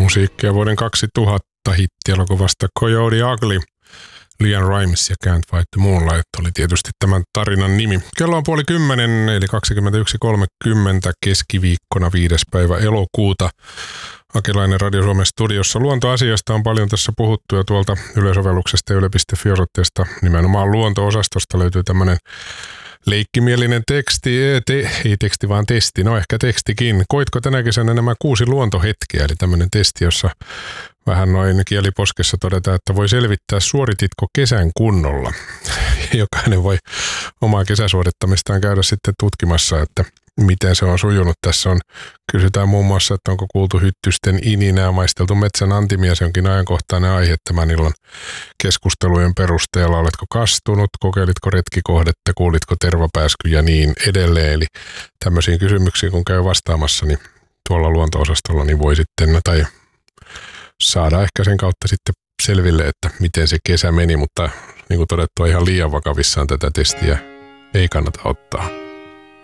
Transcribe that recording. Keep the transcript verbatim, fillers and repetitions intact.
musiikkia vuoden kaksituhatta hittielokuvasta Coyote Ugly. Lian Rimes ja Can't Fight the Moonlight oli tietysti tämän tarinan nimi. Kello on puoli kymmenen, eli kaksikymmentäyksi kolmekymmentä keskiviikkona viides päivä elokuuta. Akelainen Radio Suomen studiossa. Luontoasiasta on paljon tässä puhuttu ja tuolta yleisövelluksesta ja yle piste fi osoitteesta nimenomaan luonto-osastosta löytyy tämmöinen leikkimielinen teksti, ei, te, ei teksti vaan testi, no ehkä tekstikin. Koitko tänä kesänä nämä kuusi luontohetkeä, eli tämmöinen testi, jossa vähän noin kieliposkessa todetaan, että voi selvittää suorititko kesän kunnolla. Jokainen voi omaa kesäsuorittamistaan käydä sitten tutkimassa, että miten se on sujunut. Tässä on, kysytään muun muassa, että onko kuultu hyttysten ininää, maisteltu metsän antimia, se onkin ajankohtainen aihe tämän illan keskustelujen perusteella. Oletko kastunut, kokeilitko retkikohdetta, kuulitko tervapääskyjä ja niin edelleen. Eli tämmöisiin kysymyksiin, kun käy vastaamassa, niin tuolla luonto-osastolla niin voi sitten, tai saada ehkä sen kautta sitten selville, että miten se kesä meni, mutta niin kuin todettua ihan liian vakavissaan tätä testiä ei kannata ottaa.